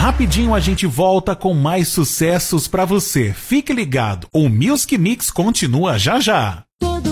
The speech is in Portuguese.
Rapidinho a gente volta com mais sucessos pra você. Fique ligado, o Music Mix continua já já. Todo